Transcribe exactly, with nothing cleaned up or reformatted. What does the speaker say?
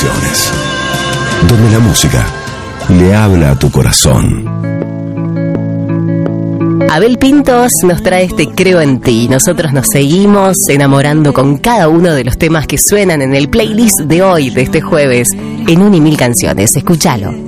Canciones, donde la música le habla a tu corazón. Abel Pintos nos trae este Creo en Ti. Nosotros nos seguimos enamorando con cada uno de los temas que suenan en el playlist de hoy, de este jueves, en Un y Mil Canciones. Escúchalo.